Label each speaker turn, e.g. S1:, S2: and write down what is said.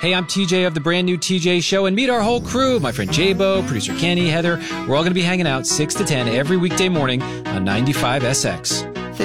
S1: Hey, I'm TJ of the brand new TJ Show, and meet our whole crew. My friend J-Bo, producer Kenny, Heather. We're all going to be hanging out 6 to 10 every weekday morning on 95SX.